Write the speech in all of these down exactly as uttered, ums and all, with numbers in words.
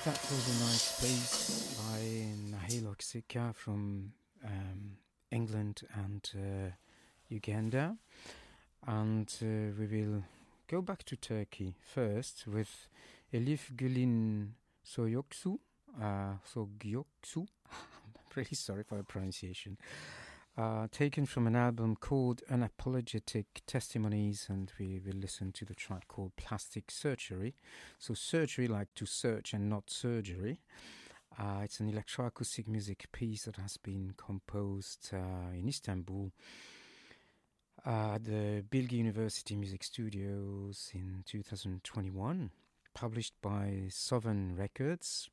That was a nice piece by Nahilo Xika from um, England and uh, Uganda. And uh, we will go back to Turkey first with Elif Gülin Soyoksu. Uh, so Gyoksu. I'm really sorry for the pronunciation. Uh, taken from an album called Unapologetic Testimonies, and we will listen to the track called Plastic Surgery. So surgery like to search and not surgery. Uh, it's an electroacoustic music piece that has been composed uh, in Istanbul uh, at the Bilgi University Music Studios in two thousand twenty-one, published by Southern Records.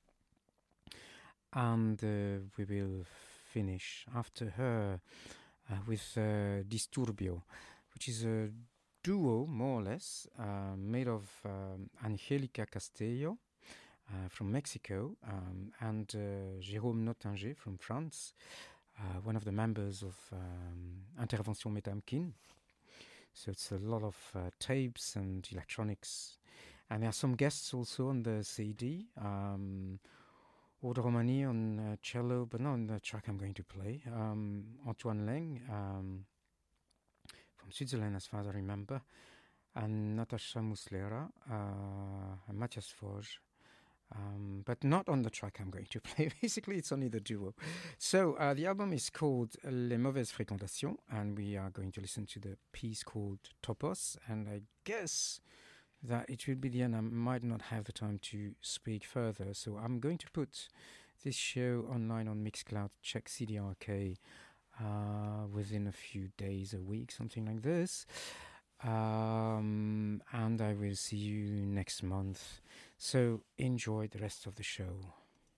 And uh, we will finish after her uh, with uh, Disturbio, which is a duo, more or less, uh, made of um, Angelica Castello uh, from Mexico um, and uh, Jérôme Nottinger from France, uh, one of the members of um, Intervention Metamkin. So it's a lot of uh, tapes and electronics. And there are some guests also on the C D. Um, Aude Romani on uh, cello, but not on the track I'm going to play. Um, Antoine Leng um, from Switzerland, as far as I remember, and Natasha Muslera uh, and Matthias Forge, um, but not on the track I'm going to play. Basically, it's only the duo. So uh, the album is called Les Mauvaises Fréquentations, and we are going to listen to the piece called Topos, and I guess that it will be the end. I might not have the time to speak further, so I'm going to put this show online on Mixcloud. Check C D R K uh, within a few days, a week, something like this. Um, and I will see you next month. So enjoy the rest of the show.